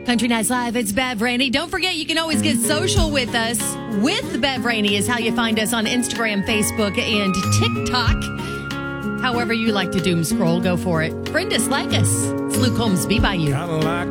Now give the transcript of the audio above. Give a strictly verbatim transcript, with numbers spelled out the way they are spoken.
Country Nights Live, it's Bev Rainey. Don't forget, you can always get social with us. With Bev Rainey is how you find us on Instagram, Facebook, and TikTok. However you like to doom scroll, go for it. Friend us, like us. It's Luke Holmes, Be By You.